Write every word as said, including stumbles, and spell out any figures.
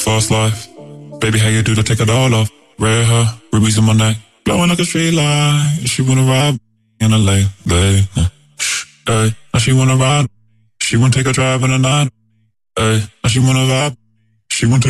fast life. Baby, how you do to take it all off? Red hair, rubies in my neck, blowing like a street light. She wanna ride in a late, late. Hey, now she wanna ride. She wanna take a drive in the night. Hey, now she wanna vibe. She wanna take